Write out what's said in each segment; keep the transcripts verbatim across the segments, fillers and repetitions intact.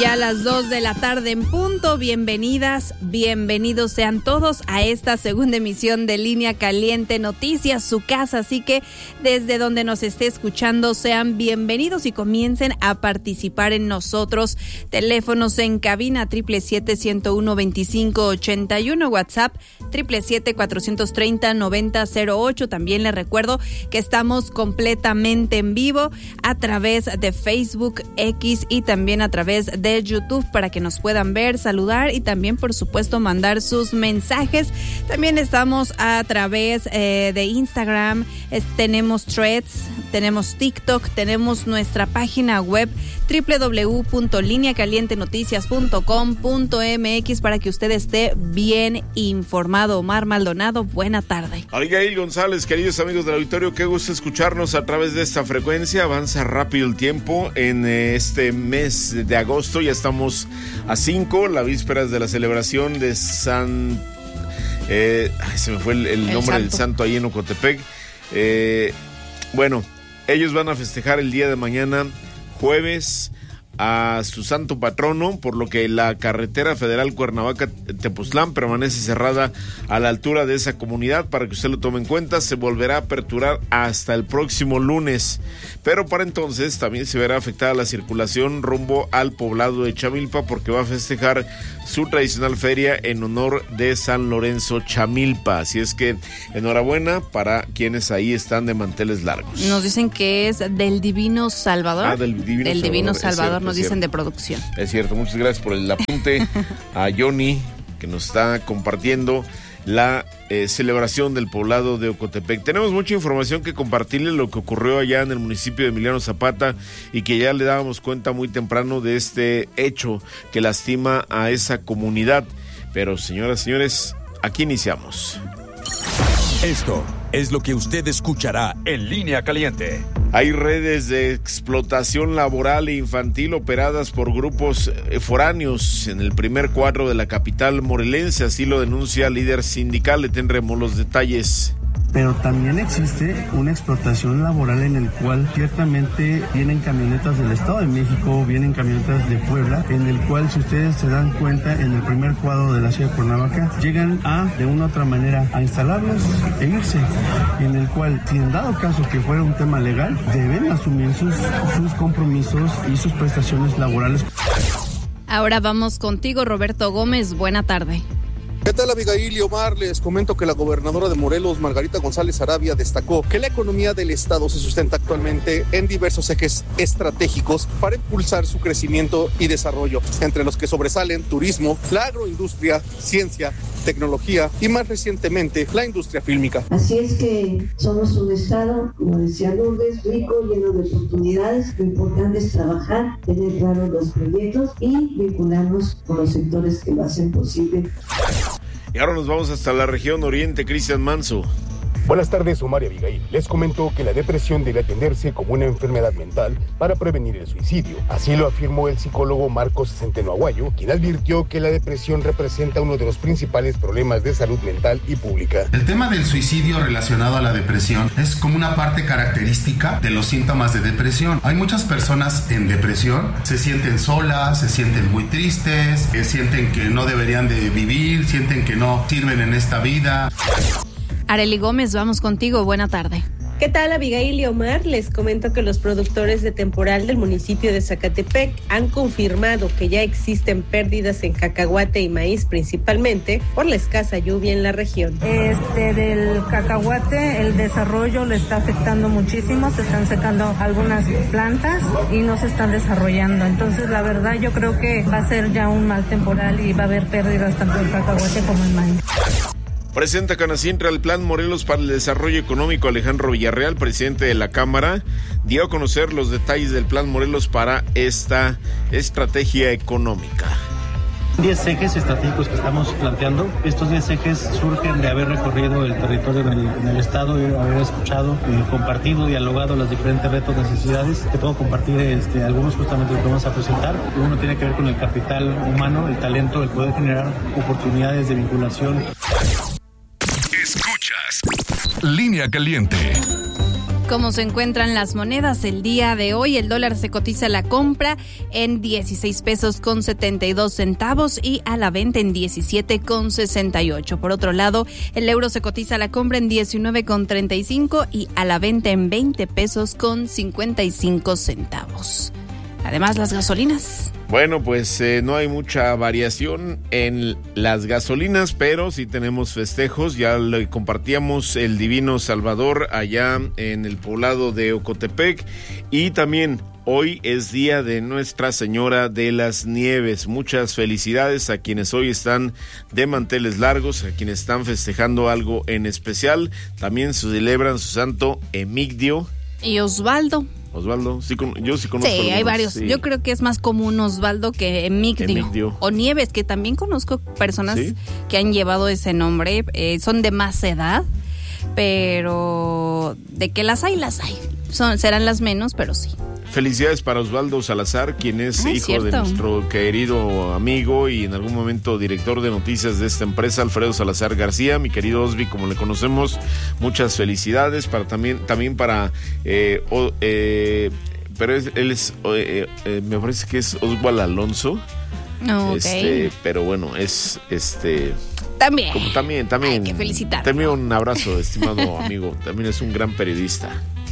Ya a las dos de la tarde en punto, bienvenidas, bienvenidos sean todos a esta segunda emisión de Línea Caliente Noticias, su casa, así que desde donde nos esté escuchando sean bienvenidos y comiencen a participar en nosotros. Teléfonos en cabina triple siete, ciento uno, veinticinco ochenta y uno, WhatsApp triple siete, cuatrocientos treinta, noventa cero ocho. También les recuerdo que estamos completamente en vivo a través de Facebook, X y también a través de YouTube para que nos puedan ver, saludar y también por supuesto mandar sus mensajes. También estamos a través eh, de Instagram, es, tenemos Threads, tenemos TikTok, tenemos nuestra página web doble u doble u doble u punto línea caliente noticias punto com punto m x para que usted esté bien informado. Omar Maldonado, buena tarde. Abigail González, queridos amigos del auditorio, qué gusto escucharnos a través de esta frecuencia. Avanza rápido el tiempo en este mes de agosto. Ya estamos a cinco, la víspera de la celebración de San... Eh, ay, se me fue el, el, el nombre santo. del santo ahí en Ocotepec. Eh, bueno, ellos van a festejar el día de mañana, jueves, a su santo patrono, por lo que la carretera federal Cuernavaca-Tepoztlán permanece cerrada a la altura de esa comunidad. Para que usted lo tome en cuenta, se volverá a aperturar hasta el próximo lunes, pero para entonces también se verá afectada la circulación rumbo al poblado de Chamilpa, porque va a festejar su tradicional feria en honor de San Lorenzo Chamilpa. Así es que enhorabuena para quienes ahí están de manteles largos. Nos dicen que es del Divino Salvador. Ah, del Divino del Salvador. Divino Salvador. Nos Es dicen cierto. de producción. Es cierto, muchas gracias por el apunte a Johnny, que nos está compartiendo la eh, celebración del poblado de Ocotepec. Tenemos mucha información que compartirle, lo que ocurrió allá en el municipio de Emiliano Zapata y que ya le dábamos cuenta muy temprano de este hecho que lastima a esa comunidad. Pero señoras y señores, aquí iniciamos. Esto es lo que usted escuchará en Línea Caliente. Hay redes de explotación laboral e infantil operadas por grupos foráneos en el primer cuadro de la capital morelense, así lo denuncia el líder sindical. Le tendremos los detalles. Pero también existe una explotación laboral en el cual ciertamente vienen camionetas del Estado de México, vienen camionetas de Puebla, en el cual, si ustedes se dan cuenta, en el primer cuadro de la ciudad de Cuernavaca, llegan a, de una u otra manera, a instalarlos e irse, en el cual, si en dado caso que fuera un tema legal, deben asumir sus, sus compromisos y sus prestaciones laborales. Ahora vamos contigo, Roberto Gómez, buena tarde. ¿Qué tal, Abigail y Omar? Les comento que la gobernadora de Morelos, Margarita González Arabia, destacó que la economía del estado se sustenta actualmente en diversos ejes estratégicos para impulsar su crecimiento y desarrollo, entre los que sobresalen turismo, la agroindustria, ciencia, tecnología y más recientemente la industria fílmica. Así es que somos un estado, como decía Lourdes, rico, lleno de oportunidades. Lo importante es trabajar, tener claros los proyectos y vincularnos con los sectores que lo hacen posible. Y ahora nos vamos hasta la región oriente. Cristian Manso. Buenas tardes, Omar y Abigail. Les comento que la depresión debe atenderse como una enfermedad mental para prevenir el suicidio. Así lo afirmó el psicólogo Marcos Centeno Aguayo, quien advirtió que la depresión representa uno de los principales problemas de salud mental y pública. El tema del suicidio relacionado a la depresión es como una parte característica de los síntomas de depresión. Hay muchas personas en depresión, se sienten solas, se sienten muy tristes, eh, sienten que no deberían de vivir, sienten que no sirven en esta vida. Arely Gómez, vamos contigo, buena tarde. ¿Qué tal, Abigail y Omar? Les comento que los productores de temporal del municipio de Zacatepec han confirmado que ya existen pérdidas en cacahuate y maíz, principalmente por la escasa lluvia en la región. Este del cacahuate, el desarrollo le está afectando muchísimo, se están secando algunas plantas y no se están desarrollando. Entonces, la verdad, yo creo que va a ser ya un mal temporal y va a haber pérdidas tanto en cacahuate como en maíz. Presenta Canacintra el Plan Morelos para el Desarrollo Económico. Alejandro Villarreal, presidente de la Cámara, dio a conocer los detalles del Plan Morelos para esta estrategia económica. diez ejes estratégicos que estamos planteando. Estos diez ejes surgen de haber recorrido el territorio en el, en el estado, de haber escuchado, eh, compartido, dialogado los diferentes retos, necesidades. Te puedo compartir este, algunos justamente que vamos a presentar. Uno tiene que ver con el capital humano, el talento, el poder generar oportunidades de vinculación. Escuchas Línea Caliente. ¿Cómo se encuentran las monedas el día de hoy? El dólar se cotiza a la compra en dieciséis pesos con setenta y dos centavos y a la venta en diecisiete con sesenta y ocho. Por otro lado, el euro se cotiza a la compra en diecinueve con treinta y cinco y a la venta en veinte pesos con cincuenta y cinco centavos. Además, las gasolinas. Bueno, pues eh, no hay mucha variación en las gasolinas, pero sí tenemos festejos. Ya le compartíamos el Divino Salvador allá en el poblado de Ocotepec. Y también hoy es día de Nuestra Señora de las Nieves. Muchas felicidades a quienes hoy están de manteles largos, a quienes están festejando algo en especial. También se celebran su santo Emigdio. Y Osvaldo. Osvaldo, sí, yo sí conozco. Sí, algunos, hay varios. Sí. Yo creo que es más común Osvaldo que Emigdio. Emigdio. O Nieves, que también conozco personas ¿Sí? que han llevado ese nombre. Eh, son de más edad, pero de que las hay, las hay. Son, serán las menos, pero sí. Felicidades para Osvaldo Salazar, quien es Ay, hijo cierto. de nuestro querido amigo y en algún momento director de noticias de esta empresa, Alfredo Salazar García, mi querido Osby, como le conocemos. Muchas felicidades para también, también para eh, o, eh, pero es, él es eh, eh, me parece que es Oswald Alonso. Okay. Este, pero bueno, es este también. Como, también, también. Hay que felicitarlo. También un abrazo, estimado amigo. También es un gran periodista.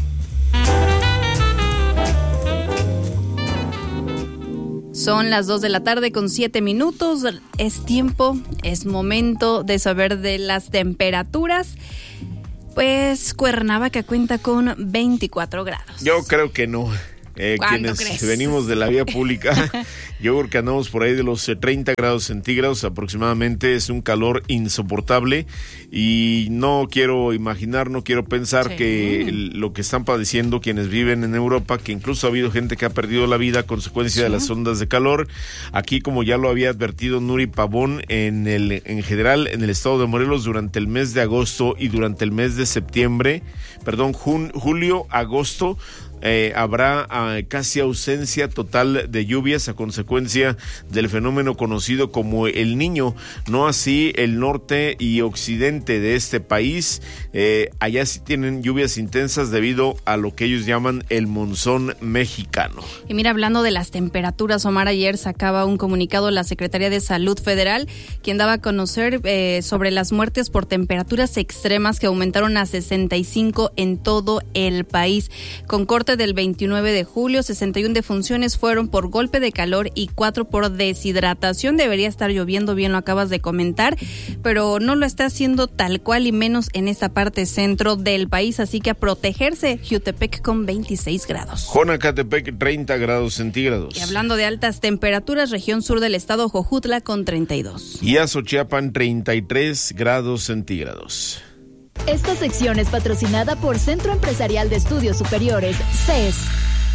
Son las dos de la tarde con siete minutos. Es tiempo, es momento de saber de las temperaturas. Pues Cuernavaca cuenta con veinticuatro grados. Yo creo que no. Eh, quienes crees? venimos de la vía pública, yo creo que andamos por ahí de los treinta grados centígrados aproximadamente. Es un calor insoportable y no quiero imaginar, no quiero pensar sí. que el, lo que están padeciendo quienes viven en Europa, que incluso ha habido gente que ha perdido la vida a consecuencia sí. de las ondas de calor. Aquí, como ya lo había advertido Nuri Pavón, en el en general en el estado de Morelos durante el mes de agosto y durante el mes de septiembre, perdón, jun, julio, agosto, Eh, habrá eh, casi ausencia total de lluvias a consecuencia del fenómeno conocido como el Niño. No así el norte y occidente de este país. Eh, allá sí tienen lluvias intensas debido a lo que ellos llaman el monzón mexicano. Y mira, hablando de las temperaturas, Omar, ayer sacaba un comunicado la Secretaría de Salud Federal, quien daba a conocer eh, sobre las muertes por temperaturas extremas que aumentaron a sesenta y cinco en todo el país. Con corte del veintinueve de julio, sesenta y una defunciones fueron por golpe de calor y cuatro por deshidratación. Debería estar lloviendo, bien lo acabas de comentar, pero no lo está haciendo tal cual y menos en esta parte centro del país, así que a protegerse. Jutepec con veintiséis grados. Jonacatepec treinta grados centígrados. Y hablando de altas temperaturas, región sur del estado, Jojutla con treinta y dos. Y Azochiapan treinta y tres grados centígrados. Esta sección es patrocinada por Centro Empresarial de Estudios Superiores, C E S.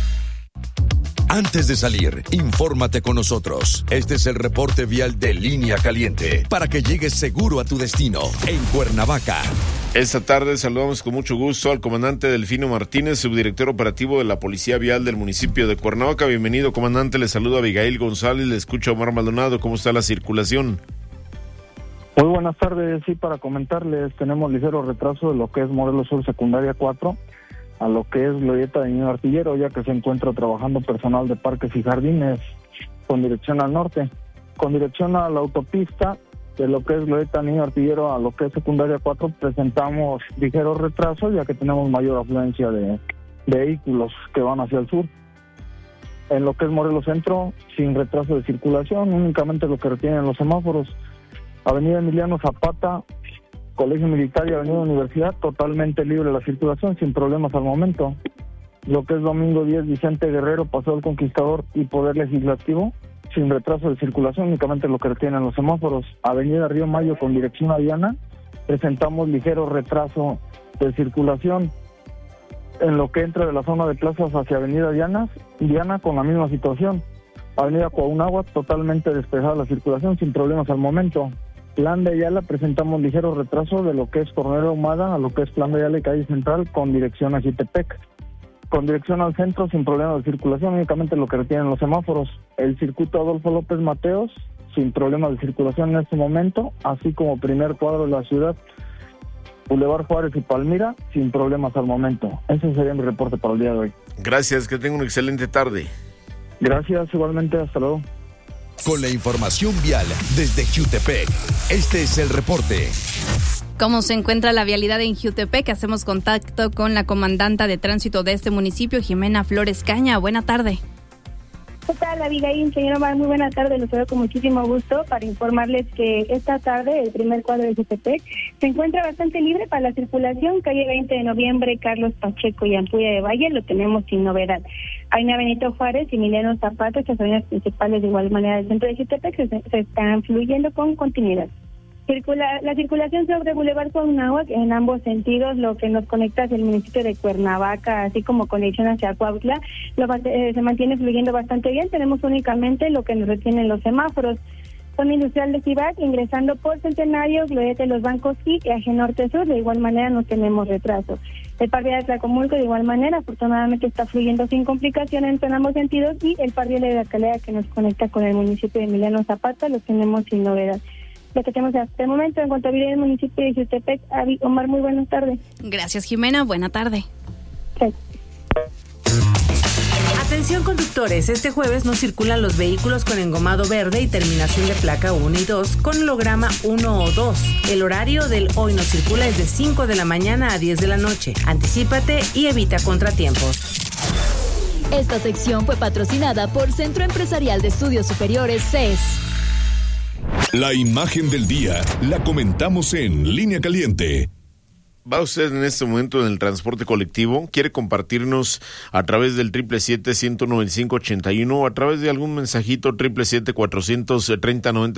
Antes de salir, infórmate con nosotros. Este es el reporte vial de Línea Caliente para que llegues seguro a tu destino en Cuernavaca. Esta tarde saludamos con mucho gusto al comandante Delfino Martínez, subdirector operativo de la Policía Vial del municipio de Cuernavaca. Bienvenido, comandante. Le saluda Abigail González. Le escucha Omar Maldonado. ¿Cómo está la circulación? Muy buenas tardes, sí, para comentarles, tenemos ligero retraso de lo que es Morelos Sur Secundaria cuatro a lo que es Glorieta de Niño Artillero, ya que se encuentra trabajando personal de parques y jardines con dirección al norte. Con dirección a la autopista de lo que es Glorieta de Niño Artillero a lo que es Secundaria cuatro, presentamos ligero retraso, ya que tenemos mayor afluencia de, de vehículos que van hacia el sur. En lo que es Morelos Centro, sin retraso de circulación, únicamente lo que retienen los semáforos. Avenida Emiliano Zapata, Colegio Militar y Avenida Universidad, totalmente libre la circulación, sin problemas al momento. Lo que es Domingo diez, Vicente Guerrero, Paseo del Conquistador y Poder Legislativo, sin retraso de circulación, únicamente lo que retienen los semáforos. Avenida Río Mayo con dirección a Diana, presentamos ligero retraso de circulación. En lo que entra de la zona de plazas hacia Avenida Diana, Diana con la misma situación. Avenida Coahunáhuac, totalmente despejada la circulación, sin problemas al momento. Plan de Ayala, presentamos ligero retraso de lo que es Coronel Ahumada a lo que es Plan de Ayala y Calle Central con dirección a Jutepec. Con dirección al centro, sin problemas de circulación, únicamente lo que retienen los semáforos. El circuito Adolfo López Mateos, sin problemas de circulación en este momento, así como primer cuadro de la ciudad. Boulevard Juárez y Palmira, sin problemas al momento. Ese sería mi reporte para el día de hoy. Gracias, que tenga una excelente tarde. Gracias, igualmente, hasta luego. Con la información vial desde Jiutepec, este es el reporte. ¿Cómo se encuentra la vialidad en Jiutepec? Hacemos contacto con la comandanta de tránsito de este municipio, Jimena Flores Caña. Buena tarde. ¿Qué tal, Abigail? Señor Omar, muy buena tarde. Los veo con muchísimo gusto para informarles que esta tarde el primer cuadro de Jiutepec se encuentra bastante libre para la circulación. Calle veinte de noviembre, Carlos Pacheco y Ampulla de Valle lo tenemos sin novedad. Avenida Benito Juárez y Emiliano Zapata, estas avenidas principales de igual manera del centro de Jiutepec se, se están fluyendo con continuidad. Circula, la circulación sobre Boulevard Cuauhnáhuac en ambos sentidos, lo que nos conecta hacia el municipio de Cuernavaca, así como conexión hacia Cuautla, lo, eh, se mantiene fluyendo bastante bien. Tenemos únicamente lo que nos retienen los semáforos. Zona industrial de Cibac, ingresando por Centenario, Glorieta de los Bancos y Eje Norte-Sur, de igual manera no tenemos retraso. El par vial de Tlacomulco, de igual manera, afortunadamente está fluyendo sin complicaciones en ambos sentidos, y el par vial de la Calera que nos conecta con el municipio de Emiliano Zapata lo tenemos sin novedad. Lo que tenemos hasta el momento en cuanto a vida del municipio de Jiutepec. Omar, muy buenas tardes. Gracias, Jimena. Buena tarde. Sí. Atención conductores, este jueves no circulan los vehículos con engomado verde y terminación de placa uno y dos con holograma uno o dos. El horario del hoy no circula es de cinco de la mañana a diez de la noche. Anticípate y evita contratiempos. Esta sección fue patrocinada por Centro Empresarial de Estudios Superiores C E S. La imagen del día la comentamos en Línea Caliente. ¿Va usted en este momento en el transporte colectivo? ¿Quiere compartirnos a través del triple siete, ciento noventa y cinco, ochenta y uno o a través de algún mensajito triple siete, cuatrocientos treinta, noventa